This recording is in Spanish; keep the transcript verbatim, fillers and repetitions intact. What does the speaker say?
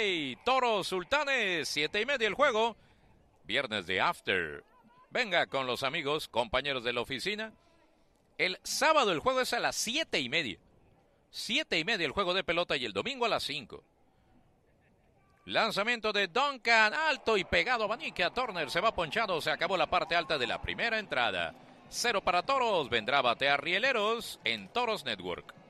Hey, Toros Sultanes, siete y media el juego. Viernes de After. Venga con los amigos, compañeros de la oficina. El sábado el juego es a las siete y media. Siete y media el juego de pelota y el domingo a las cinco. Lanzamiento de Duncan, alto y pegado, abanique a Turner, se va ponchado, se acabó la parte alta de la primera entrada. Cero para Toros, vendrá a batear Rieleros en Toros Network.